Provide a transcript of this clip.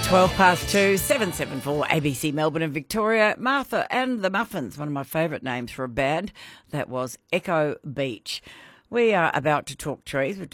12 past 2, 774 ABC Melbourne and Victoria. Martha and the Muffins, one of my favourite names for a band. That was Echo Beach. We are about to talk trees.